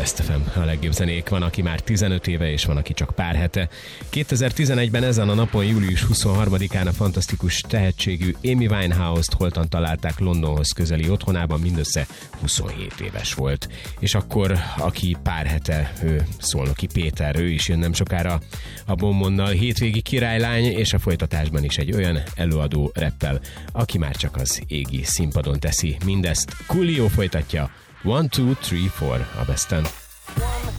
Best FM, a legjobb zenék. Van, aki már 15 éve, és van, aki csak pár hete. 2011-ben ezen a napon, július 23-án a fantasztikus tehetségű Amy Winehouse-t holtan találták Londonhoz közeli otthonában, mindössze 27 éves volt. És akkor, aki pár hete, ő Szolnoki Péter, ő is jön nem sokára a Bombonnal, hétvégi királylány, és a folytatásban is egy olyan előadó rappel, aki már csak az égi színpadon teszi mindezt. Coolio folytatja 1, 2, 3, 4 a Besten.